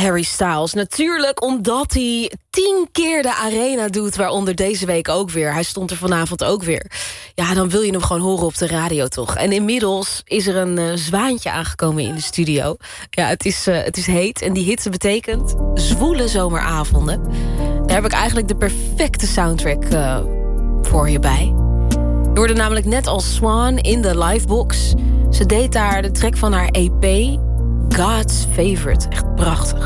Harry Styles. Natuurlijk omdat hij 10 keer de arena doet, waaronder deze week ook weer. Hij stond er vanavond ook weer. Ja, dan wil je hem gewoon horen op de radio, toch? En inmiddels is er een zwaantje aangekomen in de studio. Ja, het is heet en die hitte betekent zwoele zomeravonden. Daar heb ik eigenlijk de perfecte soundtrack voor je bij. Je hoorde namelijk net als Swan in de livebox. Ze deed daar de track van haar EP, God's Favorite. Echt prachtig.